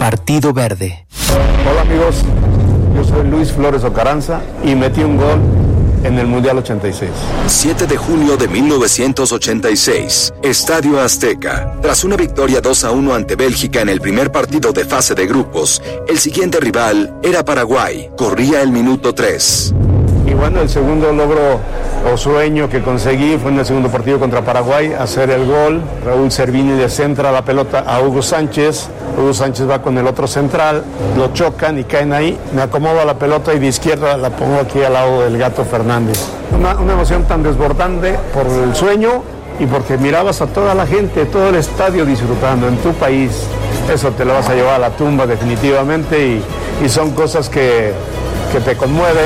Partido Verde. Hola amigos, yo soy Luis Flores Ocaranza y metí un gol en el Mundial 86. 7 de junio de 1986, Estadio Azteca. Tras una victoria 2-1 ante Bélgica en el primer partido de fase de grupos, el siguiente rival era Paraguay. Corría el minuto 3. Y bueno, el segundo logro o sueño que conseguí fue en el segundo partido contra Paraguay, hacer el gol. Raúl Servini le centra la pelota a Hugo Sánchez. Hugo Sánchez va con el otro central, lo chocan y caen ahí. Me acomodo la pelota y de izquierda la pongo aquí al lado del Gato Fernández. Una emoción tan desbordante por el sueño y porque mirabas a toda la gente, todo el estadio disfrutando en tu país. Eso te lo vas a llevar a la tumba definitivamente y son cosas que te conmueven.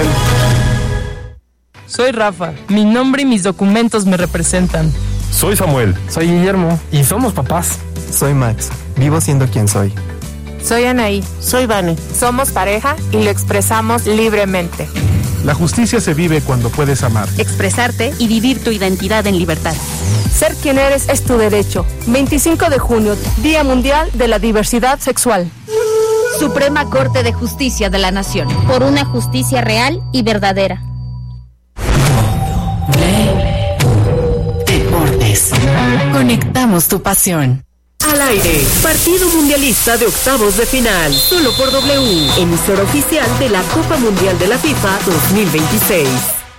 Soy Rafa, mi nombre y mis documentos me representan. Soy Samuel. Soy Guillermo y somos papás. Soy Max, vivo siendo quien soy. Soy Anaí. Soy Vane. Somos pareja y lo expresamos libremente. La justicia se vive cuando puedes amar, expresarte y vivir tu identidad en libertad. Ser quien eres es tu derecho. 25 de junio, Día Mundial de la Diversidad Sexual. Suprema Corte de Justicia de la Nación. Por una justicia real y verdadera. Deportes. Conectamos tu pasión. Al aire, partido mundialista de octavos de final, solo por W, emisora oficial de la Copa Mundial de la FIFA 2026.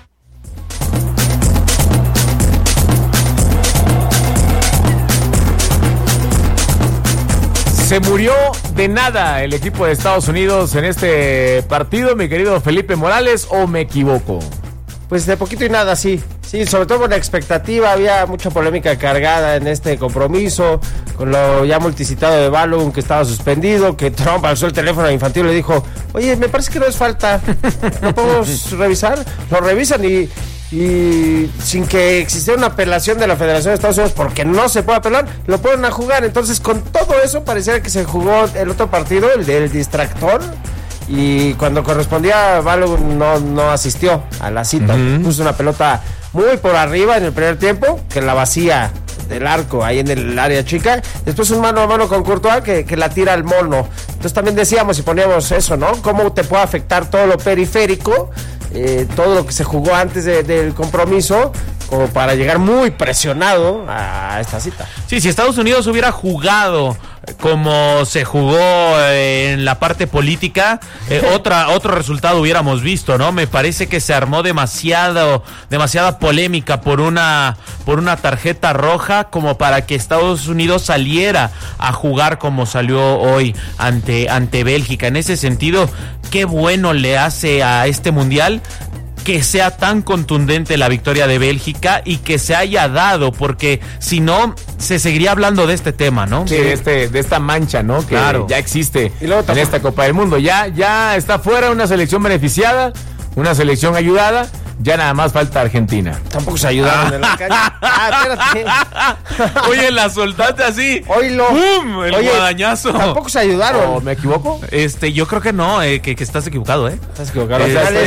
Se murió de nada el equipo de Estados Unidos en este partido, mi querido Felipe Morales, ¿o me equivoco? Pues de poquito y nada, sí. Sí, sobre todo por la expectativa, había mucha polémica cargada en este compromiso, con lo ya multicitado de Balogun que estaba suspendido, que Trump alzó el teléfono a Infantino y le dijo, oye, me parece que no es falta, ¿lo podemos revisar? Lo revisan y sin que existiera una apelación de la Federación de Estados Unidos, porque no se puede apelar, lo ponen a jugar. Entonces, con todo eso, parecía que se jugó el otro partido, el del distractor, y cuando correspondía, Balogun no asistió a la cita. Puso una pelota muy por arriba en el primer tiempo, que la vacía del arco ahí en el área chica. Después un mano a mano con Courtois que la tira al mono. Entonces también decíamos y poníamos eso, ¿no? Cómo te puede afectar todo lo periférico, todo lo que se jugó antes del compromiso, como para llegar muy presionado a esta cita. Sí, si Estados Unidos hubiera jugado como se jugó en la parte política, otro resultado hubiéramos visto, ¿no? Me parece que se armó demasiada polémica por una tarjeta roja como para que Estados Unidos saliera a jugar como salió hoy ante Bélgica. En ese sentido, qué bueno le hace a este mundial que sea tan contundente la victoria de Bélgica y que se haya dado, porque si no, se seguiría hablando de este tema, ¿no? Sí, de esta mancha, ¿no? Que claro, ya existe en esta Copa del Mundo. Ya está fuera una selección beneficiada, una selección ayudada. Ya nada más falta Argentina. Tampoco se ayudaron en la cancha. Espérate. Oye, la soltaste así. Oílo. ¡Bum! El guadañazo. Tampoco se ayudaron. ¿O me equivoco? Yo creo que no, que estás equivocado, Estás equivocado.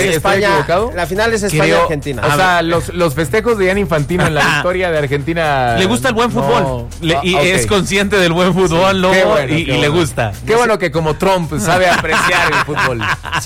La final es España-Argentina. O sea, los festejos de Gianni Infantino en la victoria de Argentina. Le gusta el buen fútbol. Es consciente del buen fútbol, ¿no? Y le gusta. Qué bueno que como Trump sabe apreciar el fútbol.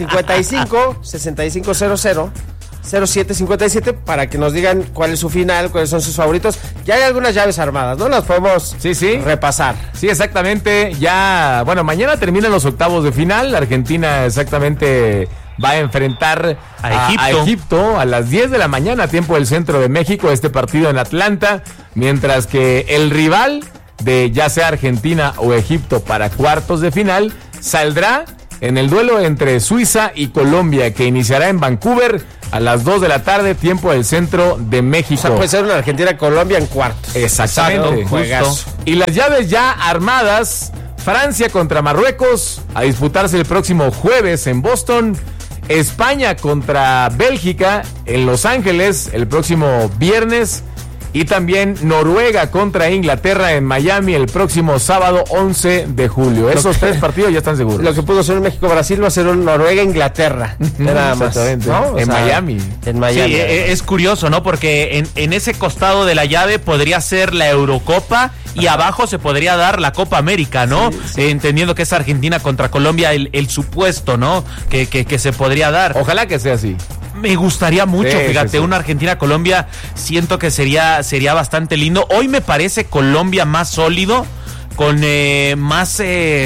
55-6500 0757 para que nos digan cuál es su final, cuáles son sus favoritos. Ya hay algunas llaves armadas, ¿no? Las podemos repasar. Sí, exactamente. Ya, bueno, mañana terminan los octavos de final. Argentina exactamente va a enfrentar a Egipto a las 10 de la mañana, tiempo del centro de México, este partido en Atlanta, mientras que el rival de ya sea Argentina o Egipto para cuartos de final saldrá en el duelo entre Suiza y Colombia, que iniciará en Vancouver a las 2 de la tarde, tiempo del centro de México. O sea, puede ser una Argentina-Colombia en cuartos. Exactamente. Juegazo. Y las llaves ya armadas: Francia contra Marruecos, a disputarse el próximo jueves en Boston. España contra Bélgica en Los Ángeles el próximo viernes. Y también Noruega contra Inglaterra en Miami el próximo sábado 11 de julio. Esos 3 partidos ya están seguros. Lo que pudo ser un México-Brasil va a ser un Noruega-Inglaterra. Nada más. ¿No? En Miami. En Miami. Sí, es curioso, ¿no? Porque en ese costado de la llave podría ser la Eurocopa y abajo se podría dar la Copa América, ¿no? Sí. Entendiendo que es Argentina contra Colombia el supuesto, ¿no? Que se podría dar. Ojalá que sea así. Me gustaría mucho, fíjate, una Argentina-Colombia, siento que sería bastante lindo. Hoy me parece Colombia más sólido, con más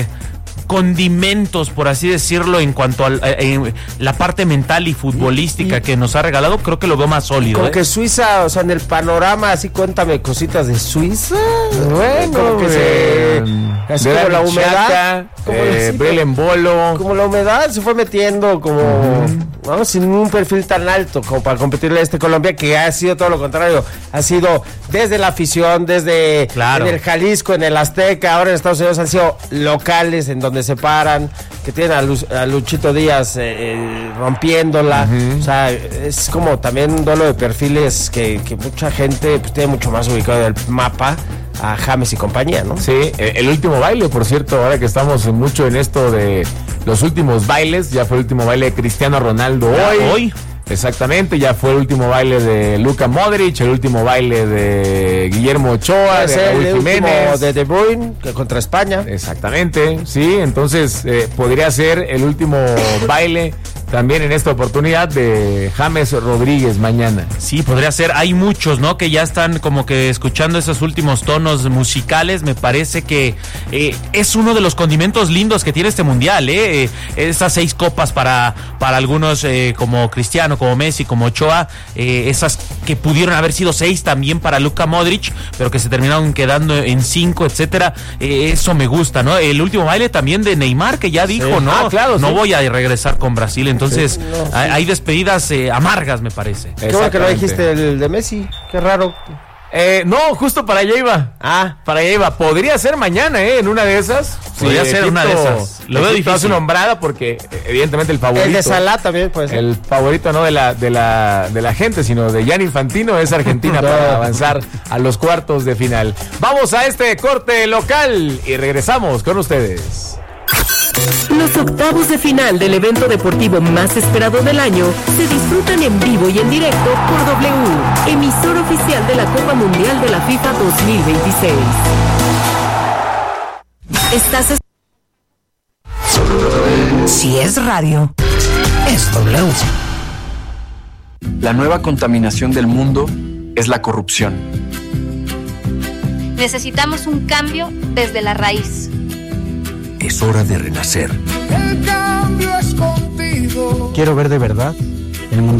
condimentos, por así decirlo, en cuanto a la parte mental y futbolística que nos ha regalado. Creo que lo veo más sólido. Como que Suiza, o sea, en el panorama, así cuéntame cositas de Suiza. Bueno, como que así como la humedad, Brelen Bolo. Como la humedad se fue metiendo como ¿no? Sin un perfil tan alto como para competirle a Colombia, que ha sido todo lo contrario. Ha sido desde la afición, desde en el Jalisco, en el Azteca, ahora en Estados Unidos han sido locales en donde se paran, que tienen a Luchito Díaz rompiéndola. O sea, es como también un duelo de perfiles que mucha gente pues, tiene mucho más ubicado en el mapa a James y compañía, ¿no? Sí, el último baile, por cierto, ahora que estamos mucho en esto de los últimos bailes, ya fue el último baile de Cristiano Ronaldo hoy. Exactamente, ya fue el último baile de Luka Modric, el último baile de Guillermo Ochoa, de Raúl Jiménez, de De Bruyne, que contra España. Exactamente, sí, entonces podría ser el último baile también en esta oportunidad de James Rodríguez mañana. Sí, podría ser. Hay muchos, ¿no? Que ya están como que escuchando esos últimos tonos musicales. Me parece que es uno de los condimentos lindos que tiene este mundial, Esas 6 copas para algunos como Cristiano, como Messi, como Ochoa, esas que pudieron haber sido 6 también para Luka Modric, pero que se terminaron quedando en 5, etcétera. Eso me gusta, ¿no? El último baile también de Neymar, que ya dijo, ¿no? Claro, no voy a regresar con Brasil. Entonces, hay despedidas amargas, me parece. Qué bueno que no dijiste el de Messi, qué raro. No, justo para allá iba. Para allá iba. Podría ser mañana, en una de esas. Podría ser una de esas. Lo veo difícil. Su nombrada porque, evidentemente, el favorito. El de Salah también puede ser. El favorito no de la gente, sino de Gianni Infantino es Argentina para avanzar a los cuartos de final. Vamos a este corte local y regresamos con ustedes. Los octavos de final del evento deportivo más esperado del año se disfrutan en vivo y en directo por W, emisora oficial de la Copa Mundial de la FIFA 2026. Si es radio, es W. La nueva contaminación del mundo es la corrupción. Necesitamos un cambio desde la raíz. Es hora de renacer. El cambio es contigo. Quiero ver de verdad el mundo